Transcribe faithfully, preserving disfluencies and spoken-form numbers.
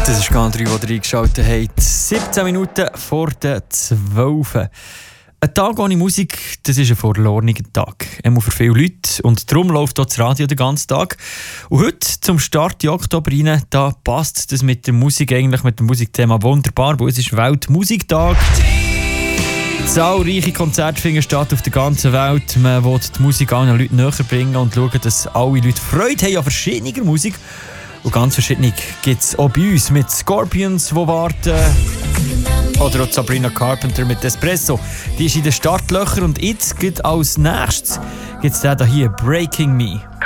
Das ist Gandri, der reingeschaltet hat. siebzehn Minuten vor der zwölf. Ein Tag ohne Musik, das ist ein verlorener Tag. Einmal für viele Leute. Und darum läuft auch das Radio den ganzen Tag. Und heute, zum Start in Oktober rein, da passt das mit der Musik eigentlich, mit dem Musikthema wunderbar, weil es ist Weltmusiktag. Zahlreiche Konzerte finden statt auf der ganzen Welt. Man will die Musik allen Leuten näher bringen und schauen, dass alle Leute Freude haben an verschiedener Musik. Und ganz verschiedene gibt es auch bei uns mit Scorpions, die warten. Oder auch Sabrina Carpenter mit Espresso. Die ist in den Startlöchern und jetzt gibt als nächstes gibt es den hier, Breaking Me.